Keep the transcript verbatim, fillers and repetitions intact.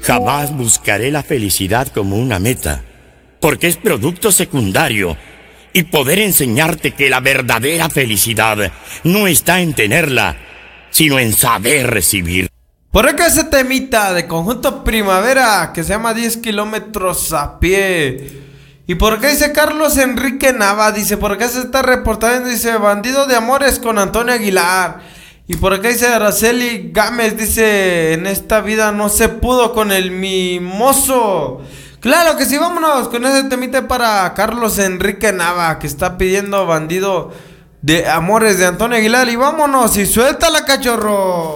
Jamás buscaré la felicidad como una meta, porque es producto secundario, y poder enseñarte que la verdadera felicidad no está en tenerla, sino en saber recibir. Por acá ese temita de Conjunto Primavera que se llama diez kilómetros a pie. Y por acá dice Carlos Enrique Nava, dice, por acá se está reportando, dice, Bandido de Amores con Antonio Aguilar. Y por acá dice Araceli Gámez, dice, en esta vida no se pudo con el mimoso. Claro que sí, vámonos con ese temita para Carlos Enrique Nava, que está pidiendo Bandido de Amores de Antonio Aguilar. Y vámonos, y suéltala, cachorro.